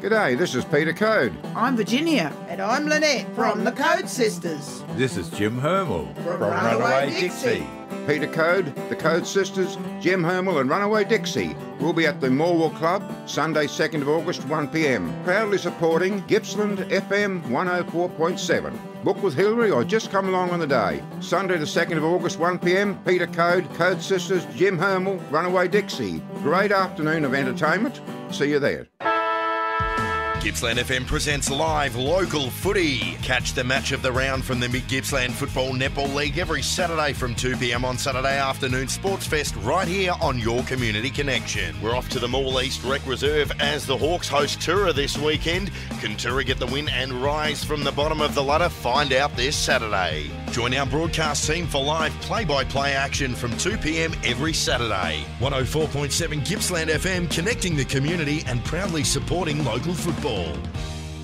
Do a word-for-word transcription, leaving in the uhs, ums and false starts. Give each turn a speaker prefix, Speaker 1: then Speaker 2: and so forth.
Speaker 1: G'day, this is Peter Code.
Speaker 2: I'm Virginia.
Speaker 3: And I'm Lynette from the Code Sisters.
Speaker 4: This is Jim Hermel
Speaker 3: from, from Runaway, Runaway Dixie. Dixie.
Speaker 1: Peter Code, the Code Sisters, Jim Hermel and Runaway Dixie will be at the Morwell Club Sunday second of August one p m, proudly supporting Gippsland F M one oh four point seven. Book with Hillary or just come along on the day. Sunday the second of August one p m, Peter Code, Code Sisters, Jim Hermel, Runaway Dixie. Great afternoon of entertainment. See you there.
Speaker 5: Gippsland F M presents live local footy. Catch the match of the round from the Mid-Gippsland Football Netball League every Saturday from two p m on Saturday afternoon Sports Fest right here on your Community Connection. We're off to the Morwell East Rec Reserve as the Hawks host Tura this weekend. Can Tura get the win and rise from the bottom of the ladder? Find out this Saturday. Join our broadcast team for live play-by-play action from two p m every Saturday. one oh four point seven Gippsland F M, connecting the community and proudly supporting local football.